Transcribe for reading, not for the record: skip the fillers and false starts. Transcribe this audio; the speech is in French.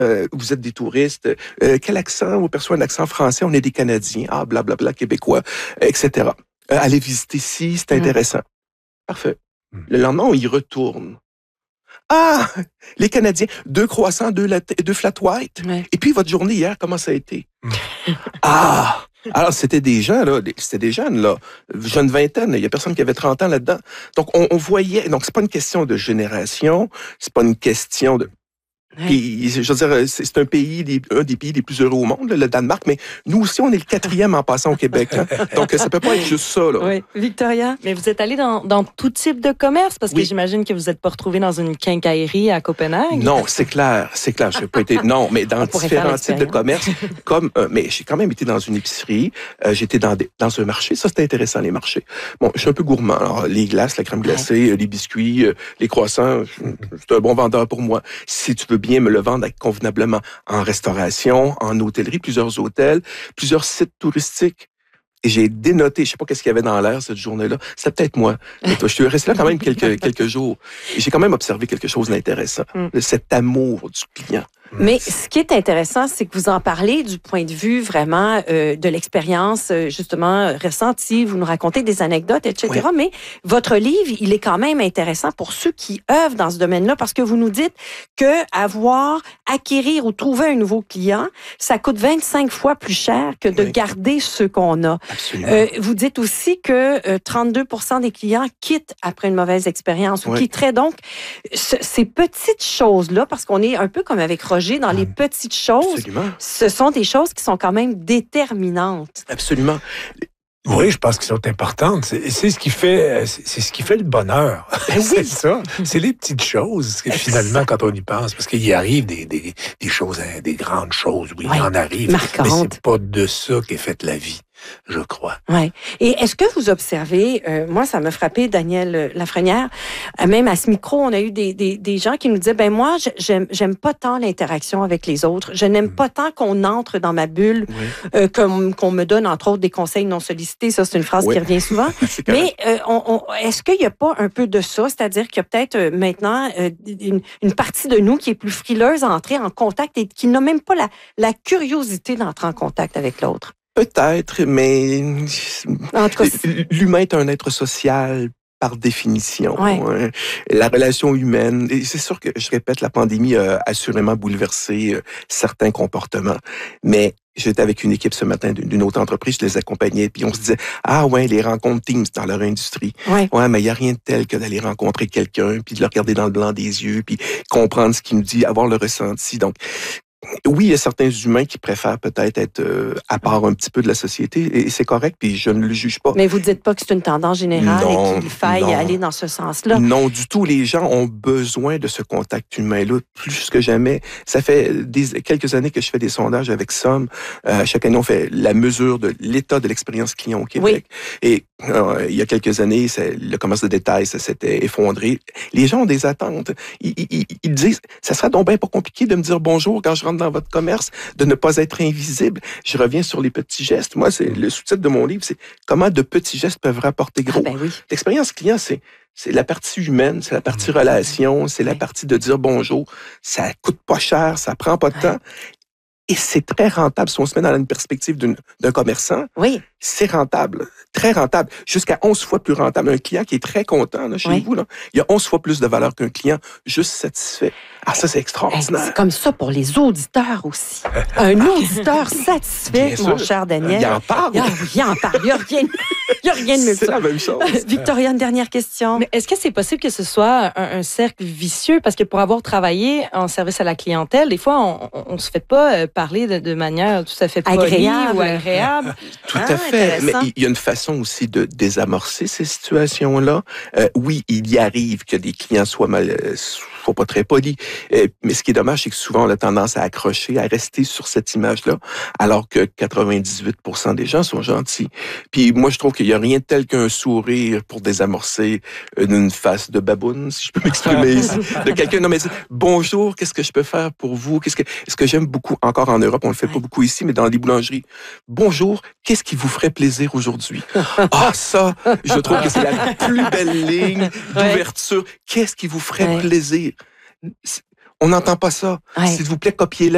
vous êtes des touristes. Quel accent? On perçoit un accent français, on est des Canadiens. Ah, blablabla, Québécois, etc. Allez visiter ici, c'est intéressant. Parfait. Le lendemain, on y retourne. Ah! Les Canadiens, 2 croissants, 2 flat white. Ouais. Et puis, votre journée hier, comment ça a été? Ah! Alors, c'était des gens, là, c'était des jeunes, là, jeune vingtaine, il y a personne qui avait 30 ans là-dedans. Donc, on voyait, donc c'est pas une question de génération, c'est pas une question de... Ouais. Puis, je veux dire, c'est un pays, un des pays les plus heureux au monde, là, le Danemark, mais nous aussi, on est le 4e en passant au Québec. Hein. Donc, ça peut pas être juste ça. Là. Oui. Victoria? Mais vous êtes allé dans tout type de commerce, parce que Oui. j'imagine que vous n'êtes pas retrouvé dans une quincaillerie à Copenhague. Non, c'est clair. Je n'ai pas été... Non, mais dans pourrait faire différents types de l'expérience. commerce, mais j'ai quand même été dans une épicerie, j'étais dans un marché. Ça, c'était intéressant, les marchés. Bon, je suis un peu gourmand. Alors, les glaces, la crème glacée, les biscuits, les croissants, c'est un bon vendeur pour moi. Si tu veux bien me le vendre convenablement en restauration, en hôtellerie, plusieurs hôtels, plusieurs sites touristiques. Et j'ai dénoté, je sais pas qu'est-ce qu'il y avait dans l'air cette journée-là. C'était peut-être moi. Mais je suis resté là quand même quelques jours. Et j'ai quand même observé quelque chose d'intéressant. Cet amour du client. Mais ce qui est intéressant, c'est que vous en parlez du point de vue vraiment de l'expérience, justement, ressentie. Vous nous racontez des anecdotes, etc. Oui. Mais votre livre, il est quand même intéressant pour ceux qui œuvrent dans ce domaine-là parce que vous nous dites que acquérir ou trouver un nouveau client, ça coûte 25 fois plus cher que de garder ceux qu'on a. Absolument. Vous dites aussi que 32% des clients quittent après une mauvaise expérience ou quitteraient donc ces petites choses-là, parce qu'on est un peu comme avec Roger, dans les petites choses, Absolument. ce sont des choses qui sont quand même déterminantes. Absolument. Oui, je pense qu'elles sont importantes. C'est ce qui fait, c'est ce qui fait le bonheur. C'est ça. C'est les petites choses, finalement, quand on y pense. Parce qu'il y arrive des choses, des grandes choses. Oui, il en arrive. Marquantes. Mais c'est pas de ça qu'est faite la vie, je crois. Ouais. Et est-ce que vous observez, moi, ça m'a frappé, Daniel Lafrenière, même à ce micro, on a eu des gens qui nous disaient, ben moi, j'aime pas tant l'interaction avec les autres. Je n'aime pas tant qu'on entre dans ma bulle, qu'on me donne, entre autres, des conseils non sollicités. Ça, c'est une phrase qui revient souvent. Mais est-ce qu'il n'y a pas un peu de ça? C'est-à-dire qu'il y a peut-être maintenant une partie de nous qui est plus frileuse à entrer en contact et qui n'a même pas la curiosité d'entrer en contact avec l'autre. Peut-être, mais En tout cas, l'humain est un être social par définition. Ouais. La relation humaine, et c'est sûr que, je répète, la pandémie a assurément bouleversé certains comportements, mais j'étais avec une équipe ce matin d'une autre entreprise, je les accompagnais, puis on se disait, ah ouais, les rencontres Teams dans leur industrie. Ouais, mais il n'y a rien de tel que d'aller rencontrer quelqu'un, puis de le regarder dans le blanc des yeux, puis comprendre ce qu'il nous dit, avoir le ressenti. Donc, oui, il y a certains humains qui préfèrent peut-être être à part un petit peu de la société, et c'est correct, puis je ne le juge pas. Mais vous ne dites pas que c'est une tendance générale et qu'il faille aller dans ce sens-là? Non, du tout. Les gens ont besoin de ce contact humain-là plus que jamais. Ça fait quelques années que je fais des sondages avec Somme. Chaque année, on fait la mesure de l'état de l'expérience client au Québec. Oui. Et il y a quelques années, le commerce de détail, ça s'était effondré. Les gens ont des attentes. Ils disent, ça serait donc bien pas compliqué de me dire bonjour quand je rentre dans votre commerce, de ne pas être invisible. Je reviens sur les petits gestes. Moi, c'est le sous-titre de mon livre, c'est comment de petits gestes peuvent rapporter gros. Ah ben oui. L'expérience client, c'est la partie humaine, c'est la partie relation, c'est la partie de dire bonjour. Ça coûte pas cher, ça prend pas de temps. Et c'est très rentable. Si on se met dans une perspective d'un commerçant, c'est rentable, très rentable, jusqu'à 11 fois plus rentable. Un client qui est très content là, chez vous, là, il y a 11 fois plus de valeur qu'un client juste satisfait. Ah, ça, c'est extraordinaire. C'est comme ça pour les auditeurs aussi. Un auditeur satisfait, mon cher Daniel. Il en parle. Il en parle. Il n'y a rien de mieux que ça. C'est la même chose. Victoria, une dernière question. Mais est-ce que c'est possible que ce soit un cercle vicieux? Parce que pour avoir travaillé en service à la clientèle, des fois, on ne se fait pas parler de manière tout à fait polie agréable ou agréable. Tout à fait. Mais il y a une façon aussi de désamorcer ces situations-là. Oui, il y arrive que des clients soient pas très polis. Mais ce qui est dommage, c'est que souvent, on a tendance à accrocher, à rester sur cette image-là, alors que 98% des gens sont gentils. Puis moi, je trouve qu'il n'y a rien de tel qu'un sourire pour désamorcer une face de baboune, si je peux m'exprimer ici, de quelqu'un. Non, mais bonjour, qu'est-ce que je peux faire pour vous? Ce que j'aime beaucoup, encore en Europe, on le fait pas beaucoup ici, mais dans les boulangeries. Bonjour, qu'est-ce qui vous ferait plaisir aujourd'hui? Ah, ça, je trouve que c'est la plus belle ligne d'ouverture. Qu'est-ce qui vous ferait plaisir? On n'entend pas ça. S'il vous plaît, copiez-le.